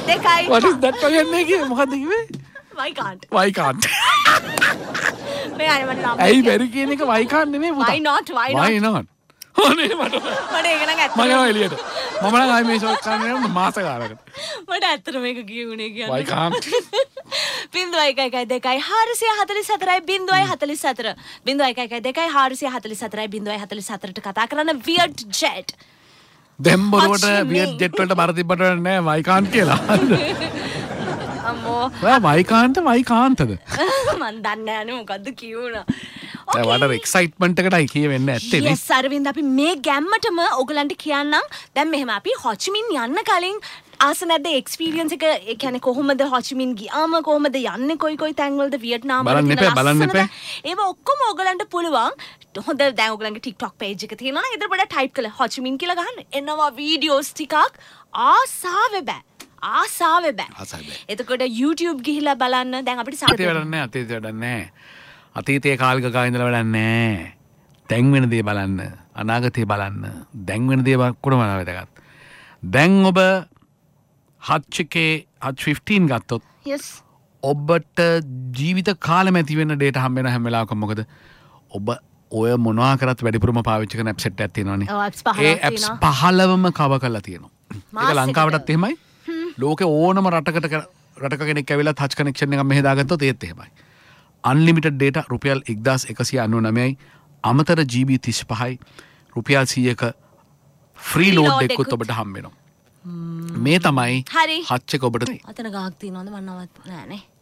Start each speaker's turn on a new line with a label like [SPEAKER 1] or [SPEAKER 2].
[SPEAKER 1] දෙකයි.
[SPEAKER 2] What is that කියන්නේ කිව්වේ? මොකද්ද කිව්වේ?
[SPEAKER 1] Why can't?
[SPEAKER 2] Why can't?
[SPEAKER 1] මේ අර මට නම්.
[SPEAKER 2] ඇයි බැරි කියන එක why can't නෙමෙයි පුතා.
[SPEAKER 1] Why not? Why not?
[SPEAKER 2] Why not? ඕනේ මට.
[SPEAKER 1] මට ඒක නම් ඇත්තට.
[SPEAKER 2] මම යනවා එළියට. මම නම් ආයි මේ ෂෝට් කරන්න යනවා මාස ගානකට.
[SPEAKER 1] මට ඇත්තට මේක කියුනේ කියන්නේ.
[SPEAKER 2] Why can't?
[SPEAKER 1] 0.112 444 0.44 0.112 කතා කරන weird jet.
[SPEAKER 2] දැන් බොරුවට weird jet වලට බර තිබ්බට නෑ why can't කියලා.
[SPEAKER 1] අම්මෝ.
[SPEAKER 2] why can't මන්
[SPEAKER 1] දන්නේ නැහැ මොකද්ද කියුණා.
[SPEAKER 2] වඩ එක්සයිට්මන්ට් එකටයි කියවෙන්නේ ඇත්තේ නේ.
[SPEAKER 1] yes අරවින්ද අපි මේ ගැම්මටම ඔයගලන්ට කියන්නම්. දැන් මෙහෙම අපි හොචිමින් යන්න කලින් ආස නැද්ද එක්ස්පීරියන්ස් එක ඒ කියන්නේ කොහොමද හොචිමින් ගියාම කොහොමද යන්නේ කොයි තැන්වලද වියට්නාම්
[SPEAKER 2] බලන්න එපා.
[SPEAKER 1] ඒව ඔක්කොම ඔයගලන්ට පුළුවන්. හොඳ දැන් ඔයගලන්ගේ TikTok page එක තියෙනවා නම් ඉතින් පොඩ්ඩක් type කරලා හොචිමින් කියලා ගහන්න. එනවා වීඩියෝස් ටිකක් ආසාවෙ බෑ. එතකොට YouTube ගිහිලා බලන්න. දැන් අපිට
[SPEAKER 2] අතීතේ වැඩක් නැහැ. අතීතයේ කාලික ගා ඉඳලා වැඩක් නැහැ. දැන් වෙන දේ බලන්න. අනාගතේ බලන්න. දැන් වෙන දේ කොහොමද වැදගත්. දැන් ඔබ හත්චකේ හත් 15 ගත්තොත්
[SPEAKER 1] yes
[SPEAKER 2] ඔබට ජීවිත කාලෙම ඇති වෙන ඩේටා හම්බ වෙන හැම වෙලාවකම මොකද ඔබ ඔය මොනවා කරත් වැඩිපුරම පාවිච්චි කරන ඇප් සෙට් එකක් තියෙනවානේ. ඒ ඇප්ස් 15ම කවර් කරලා තියෙනවා. ඒක ලංකාවටත් එහෙමයි. ලෝකේ ඕනම රටක කෙනෙක් ඇවිල්ලා ටච් කනෙක්ෂන් එකක් මෙහෙ දාගත්තොත් ඒත් එහෙමයි. අන්ලිමිටඩ් ඩේටා රුපියල් 1199යි අමතර GB 35යි රුපියල් 100ක ෆ්‍රී ලෝඩ් එකකුත් ඔබට හම්බ වෙනවා. මේ තමයි
[SPEAKER 1] හරි
[SPEAKER 2] හච් එක ඔබට
[SPEAKER 1] අතන ගහක් තියෙනවද මන්නවත් නෑනේ